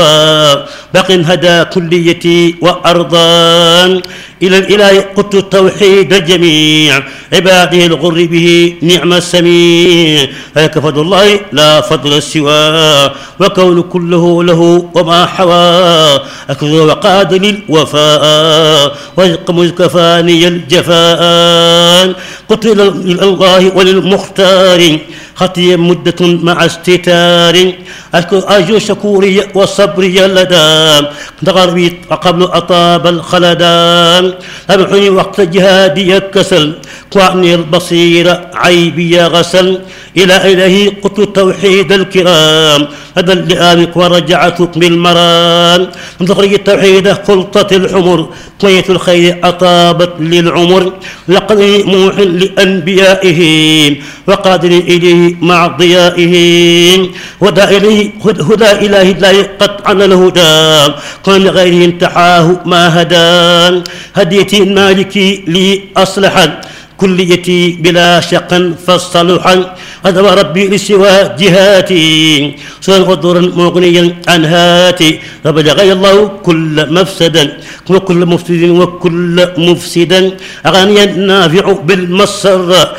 باق هدى كليتي وأرضان إلى الإله قدت التوحيد الجميع عباده الغر به نعم السميع هيك فضل الله لا فضل سواه وكون كله له وما حوى أكذب وقاد للوفاء ويق مزكفاني الجفاء قلت إلى الله وللمختار خطي مدة مع استتار أرجو شكوري وصبري لدى تغربي قبل أطاب الخلدان أبحني وقت جهادي الكسل وعني البصير عيبي غسل إلى إلهي قلت التوحيد الكرام هذا اللئامك ورجعتك بالمران من تخرج التوحيد خلطة الحمر كوية الخير أطابت للعمر لقد موح لأنبيائه وقادر إليه مع ضيائه هدى إلهي لا قطعا الهدى كان غيره انتحاه ما هدان هديتي المالكي لي أصلحا كليتي بلا شق فالصلحا هذا ربي لسوى جهاتي سوى غدر مغنيا عن هاتي فبلغ الله كل مفسدا وكل مفسد وكل مفسدا أغنيا نافع بالمسر